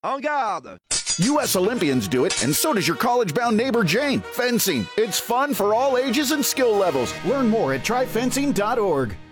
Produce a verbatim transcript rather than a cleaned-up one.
En garde! U S Olympians do it, and so does your college-bound neighbor Jane. Fencing. It's fun for all ages and skill levels. Learn more at try fencing dot org.